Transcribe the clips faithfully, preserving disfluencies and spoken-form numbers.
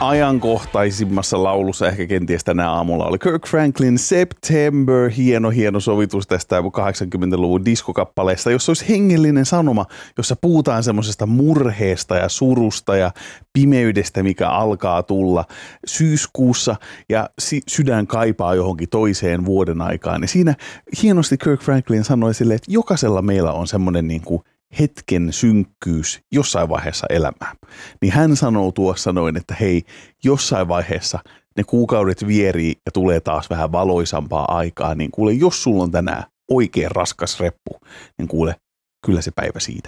ajankohtaisimmassa laulussa ehkä kenties tänä aamulla oli Kirk Franklin September, hieno hieno sovitus tästä kahdeksankymmentäluvun diskokappaleesta, jossa olisi hengellinen sanoma, jossa puhutaan semmoisesta murheesta ja surusta ja pimeydestä, mikä alkaa tulla syyskuussa ja sydän kaipaa johonkin toiseen vuoden aikaan. Ja siinä hienosti Kirk Franklin sanoi silleen, että jokaisella meillä on semmoinen niin kuin hetken synkkyys jossain vaiheessa elämää. Niin hän sanoo tuossa noin, että hei, jossain vaiheessa ne kuukaudet vierii ja tulee taas vähän valoisampaa aikaa, niin kuule, jos sulla on tänään oikein raskas reppu, niin kuule, kyllä se päivä siitä.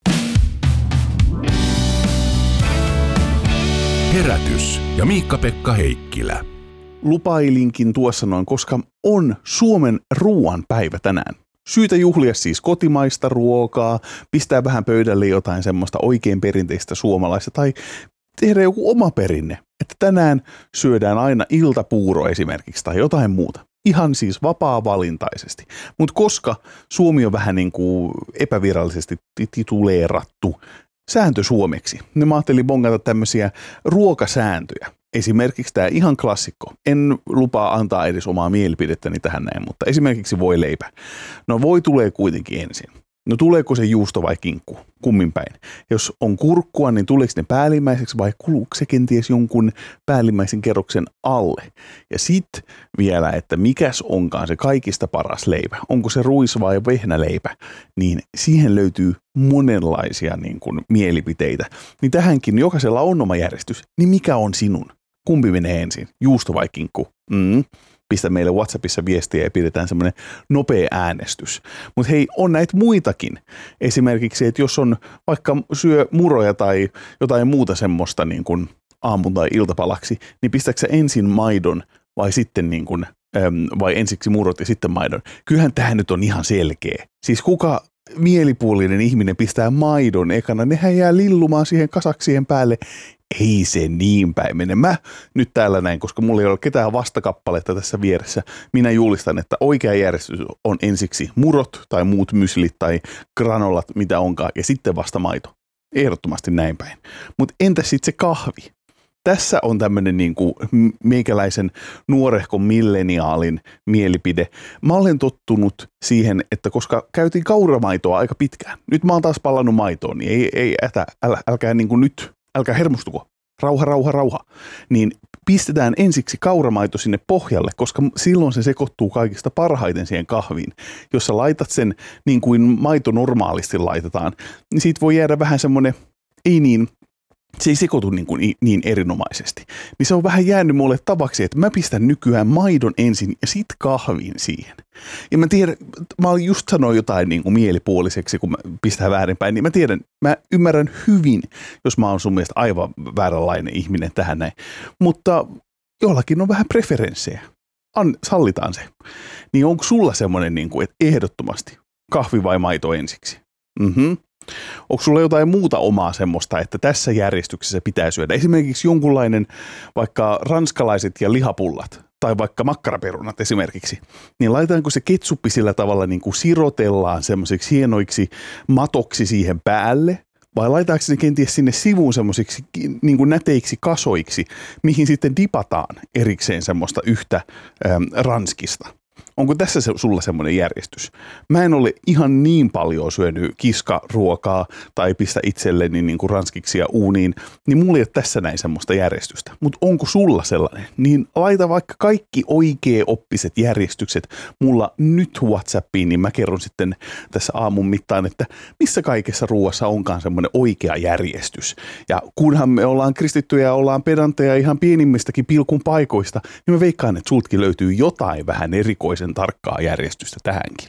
Herätys ja Miikka-Pekka Heikkilä. Lupailinkin tuossa noin, koska on Suomen ruoan päivä tänään. Syytä juhlia siis kotimaista ruokaa, pistää vähän pöydälle jotain semmoista oikein perinteistä suomalaista tai tehdä joku oma perinne. Että tänään syödään aina iltapuuro esimerkiksi tai jotain muuta. Ihan siis vapaa-valintaisesti. Mutta koska Suomi on vähän niin kuin epävirallisesti tituleerattu sääntö suomeksi, niin mä ajattelin bongata tämmöisiä ruokasääntöjä. Esimerkiksi tämä ihan klassikko. En lupaa antaa edes omaa mielipidettäni tähän näin, mutta esimerkiksi voileipä. No voi tulee kuitenkin ensin. No tuleeko se juusto vai kinkku? Kummin päin. Jos on kurkkua, niin tuleeko ne päällimmäiseksi vai kuluuko se kenties jonkun päällimmäisen kerroksen alle? Ja sitten vielä, että mikäs onkaan se kaikista paras leipä? Onko se ruis- vai vehnäleipä? Niin siihen löytyy monenlaisia niin kuin mielipiteitä. Niin tähänkin jokaisella on oma järjestys. Niin mikä on sinun? Kumpi menee ensin? Juusto vai kinkku? Mm. Pistä meille WhatsAppissa viestiä ja pidetään semmoinen nopea äänestys. Mutta hei, on näitä muitakin. Esimerkiksi, että jos on vaikka syö muroja tai jotain muuta semmoista niin kuin aamun tai iltapalaksi, niin pistääkö sä ensin maidon vai sitten niin kuin, äm, vai ensiksi murot ja sitten maidon? Kyllähän tähän nyt on ihan selkeä. Siis kuka mielipuolinen ihminen pistää maidon ekana, nehän jää lillumaan siihen kasaksien päälle. Ei se niin päin mene. Mä nyt täällä näin, koska mulla ei ole ketään vastakappaletta tässä vieressä. Minä julistan, että oikea järjestys on ensiksi murot tai muut myslit tai granolat, mitä onkaan, ja sitten vasta maito. Ehdottomasti näin päin. Mutta entäs sitten se kahvi? Tässä on tämmöinen niin kuin meikäläisen nuorehkon milleniaalin mielipide. Mä olen tottunut siihen, että koska käytiin kauramaitoa aika pitkään. Nyt mä oon taas pallannut maitoon, niin ei, ei ätä, äl, älkää niin kuin nyt. Älkää hermostuko. Rauha, rauha, rauha. Niin pistetään ensiksi kauramaito sinne pohjalle, koska silloin se sekoittuu kaikista parhaiten siihen kahviin. Jos sä laitat sen niin kuin maito normaalisti laitetaan, niin siitä voi jäädä vähän semmoinen, ei niin, se ei sekoitu niin, kuin niin erinomaisesti. Niin se on vähän jäänyt mulle tavaksi, että mä pistän nykyään maidon ensin ja sit kahvin siihen. Ja mä tiedän, mä just sanoin jotain niin kuin mielipuoliseksi, kun mä pistän väärinpäin, niin mä tiedän, mä ymmärrän hyvin, jos mä oon sun mielestä aivan vääränlainen ihminen tähän näin. Mutta jollakin on vähän preferenssejä. An, sallitaan se. Niin onko sulla semmoinen, niin kuin, että ehdottomasti kahvi vai maito ensiksi? Mhm. Onko sulla jotain muuta omaa semmoista, että tässä järjestyksessä pitää syödä? Esimerkiksi jonkunlainen vaikka ranskalaiset ja lihapullat tai vaikka makkaraperunat esimerkiksi. Niin laitetaanko se ketsuppi sillä tavalla niin kuin sirotellaan semmoisiksi hienoiksi matoksi siihen päälle? Vai laitaanko ne kenties sinne sivuun semmoisiksi niin kuin näteiksi kasoiksi, mihin sitten dipataan erikseen semmoista yhtä äm, ranskista? Onko tässä se, sulla semmoinen järjestys? Mä en ole ihan niin paljon syönyt kiskaruokaa tai pistä itselleni niin kuin ranskiksia uuniin, niin mulla ei ole tässä näin semmoista järjestystä. Mutta onko sulla sellainen? Niin laita vaikka kaikki oikea-oppiset järjestykset mulla nyt WhatsAppiin, niin mä kerron sitten tässä aamun mittaan, että missä kaikessa ruoassa onkaan semmoinen oikea järjestys. Ja kunhan me ollaan kristittyjä ja ollaan pedantteja ihan pienimmistäkin pilkun paikoista, niin mä veikkaan, että sultkin löytyy jotain vähän erikoisen tarkkaa järjestystä tähänkin.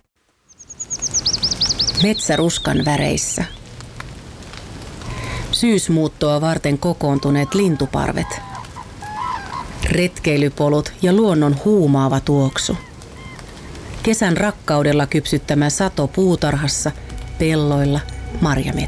Metsäruskan väreissä. Syysmuuttoa varten kokoontuneet lintuparvet. Retkeilypolut ja luonnon huumaava tuoksu. Kesän rakkaudella kypsyttämä sato puutarhassa, pelloilla, marjametsissä.